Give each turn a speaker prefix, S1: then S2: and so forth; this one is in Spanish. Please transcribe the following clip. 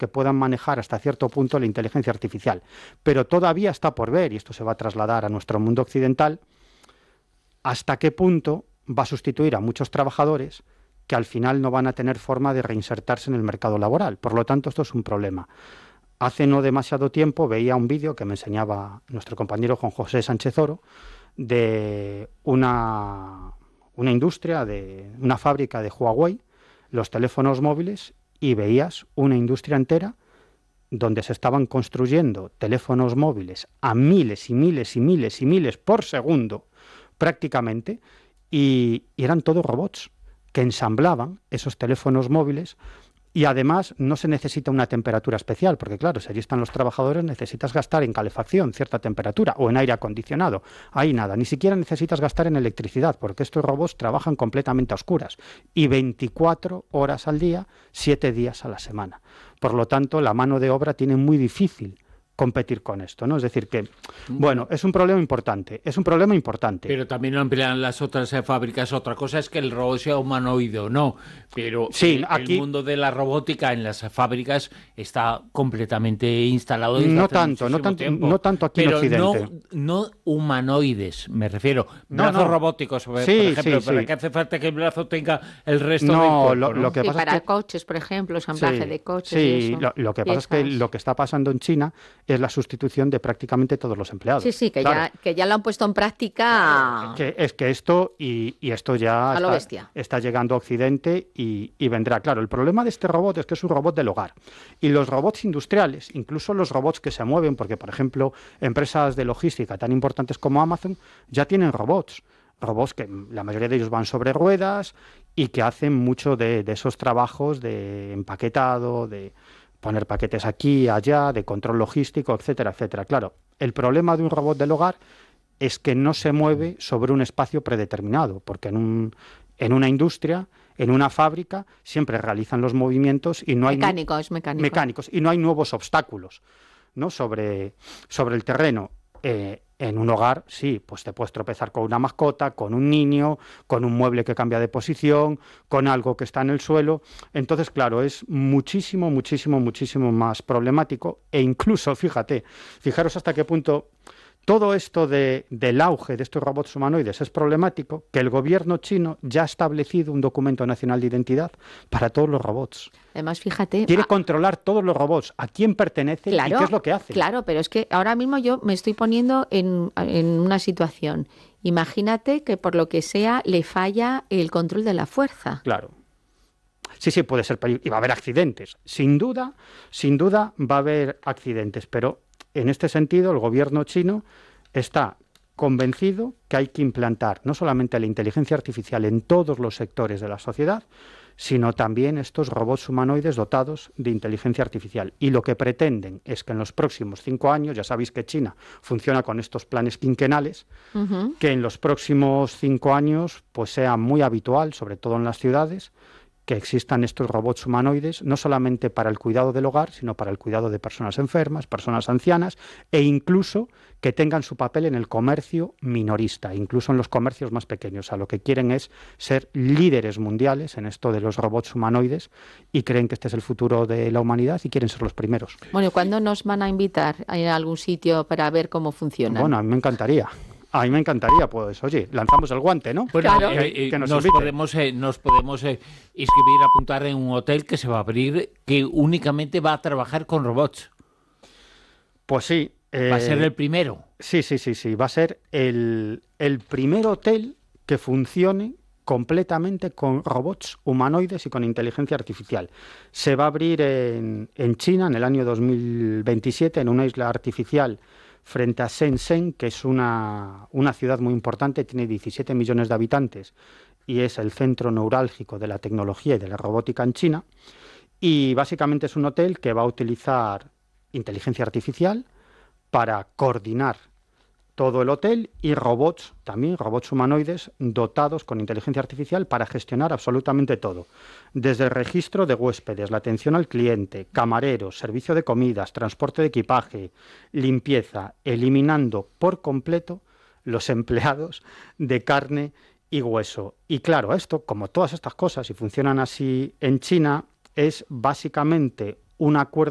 S1: que puedan manejar hasta cierto punto la inteligencia artificial. Pero todavía está por ver, y esto se va a trasladar a nuestro mundo occidental, hasta qué punto va a sustituir a muchos trabajadores que al final no van a tener forma de reinsertarse en el mercado laboral. Por lo tanto, esto es un problema. Hace no demasiado tiempo veía un vídeo que me enseñaba nuestro compañero Juan José Sánchez Oro de una industria, de una fábrica de Huawei, los teléfonos móviles, y veías una industria entera donde se estaban construyendo teléfonos móviles a miles y miles y miles y miles por segundo prácticamente, y eran todos robots que ensamblaban esos teléfonos móviles. Y además no se necesita una temperatura especial, porque claro, si allí están los trabajadores necesitas gastar en calefacción cierta temperatura o en aire acondicionado. Ahí nada, ni siquiera necesitas gastar en electricidad, porque estos robots trabajan completamente a oscuras y 24 horas al día, 7 días a la semana. Por lo tanto, la mano de obra tiene muy difícil competir con esto, ¿no? Es decir que, bueno, es un problema importante,
S2: Pero también lo emplean las otras fábricas. Otra cosa es que el robot sea humanoide o no, pero
S1: sí,
S2: el mundo de la robótica en las fábricas está completamente instalado desde
S1: no
S2: hace
S1: tanto aquí
S2: pero
S1: en Occidente.
S2: no humanoides, me refiero,
S1: No,
S2: brazos
S1: no.
S2: robóticos, por
S1: Sí,
S2: ejemplo,
S1: sí,
S2: ¿para
S1: sí.
S2: qué hace falta que el brazo tenga el resto del
S1: No,
S2: cuerpo?
S1: lo que
S3: Sí,
S1: pasa
S3: para
S1: es que
S3: coches, por ejemplo, ensamblaje
S1: sí,
S3: de coches y
S1: sí,
S3: eso.
S1: lo que pasa es que lo que está pasando en China es la sustitución de prácticamente todos los empleados.
S3: Sí, que,
S1: Claro.
S3: ya lo han puesto en práctica
S1: Es que esto y esto ya
S3: a lo bestia.
S1: está llegando a Occidente y vendrá. Claro, el problema de este robot es que es un robot del hogar. Y los robots industriales, incluso los robots que se mueven, porque por ejemplo empresas de logística tan importantes como Amazon ya tienen robots que la mayoría de ellos van sobre ruedas y que hacen mucho de esos trabajos de empaquetado, de poner paquetes aquí, allá, de control logístico, etcétera, etcétera. Claro, el problema de un robot del hogar es que no se mueve sobre un espacio predeterminado, porque en una industria, en una fábrica, siempre realizan los movimientos y no hay mecánicos y no hay nuevos obstáculos, ¿no? sobre el terreno. En un hogar, sí, pues te puedes tropezar con una mascota, con un niño, con un mueble que cambia de posición, con algo que está en el suelo. Entonces, claro, es muchísimo más problemático. E incluso, fijaros hasta qué punto todo esto del auge de estos robots humanoides es problemático, que el gobierno chino ya ha establecido un documento nacional de identidad para todos los robots.
S3: Además, fíjate...
S1: Quiere controlar todos los robots, a quién pertenecen y qué es lo que hacen.
S3: Claro, pero es que ahora mismo yo me estoy poniendo en una situación. Imagínate que por lo que sea le falla el control de la fuerza.
S1: Claro. Sí, puede ser peligroso. Y va a haber accidentes. Sin duda va a haber accidentes, pero en este sentido el gobierno chino está convencido que hay que implantar no solamente la inteligencia artificial en todos los sectores de la sociedad, sino también estos robots humanoides dotados de inteligencia artificial. Y lo que pretenden es que en los próximos 5 años, ya sabéis que China funciona con estos planes quinquenales, que en los próximos 5 años pues sea muy habitual, sobre todo en las ciudades, que existan estos robots humanoides, no solamente para el cuidado del hogar, sino para el cuidado de personas enfermas, personas ancianas, e incluso que tengan su papel en el comercio minorista, incluso en los comercios más pequeños. O sea, lo que quieren es ser líderes mundiales en esto de los robots humanoides y creen que este es el futuro de la humanidad y quieren ser los primeros.
S3: Bueno, ¿cuándo nos van a invitar a ir a algún sitio para ver cómo funciona?
S1: Bueno, a mí me encantaría. A mí me encantaría, pues, oye, lanzamos el guante, ¿no?
S2: Bueno,
S3: claro.
S1: Que
S2: nos podemos inscribir, apuntar en un hotel que se va a abrir, que únicamente va a trabajar con robots.
S1: Pues sí.
S2: ¿Va a ser el primero?
S1: Sí. Va a ser el primer hotel que funcione completamente con robots humanoides y con inteligencia artificial. Se va a abrir en China en el año 2027, en una isla artificial frente a Shenzhen, que es una ciudad muy importante, tiene 17 millones de habitantes y es el centro neurálgico de la tecnología y de la robótica en China. Y básicamente es un hotel que va a utilizar inteligencia artificial para coordinar todo el hotel y robots, también robots humanoides dotados con inteligencia artificial para gestionar absolutamente todo. Desde el registro de huéspedes, la atención al cliente, camareros, servicio de comidas, transporte de equipaje, limpieza, eliminando por completo los empleados de carne y hueso. Y claro, esto, como todas estas cosas, y funcionan así en China, es básicamente un acuerdo